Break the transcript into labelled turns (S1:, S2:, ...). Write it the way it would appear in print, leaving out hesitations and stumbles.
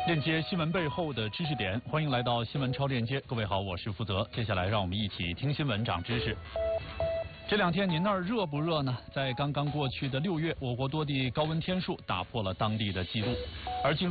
S1: 链接新闻背后的知识点，欢迎来到新闻超链接。各位好，我是福泽。接下来让我们一起听新闻长知识。这两天您那儿热不热呢？在刚刚过去的6月，我国多地高温天数打破了当地的记录，而进